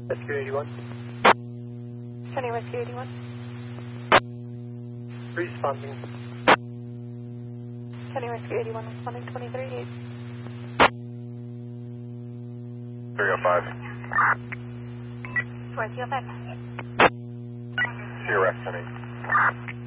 Rescue 81. County Rescue 81. Responding. County Rescue 81, responding 23-8. 305. 405. See your rest, honey.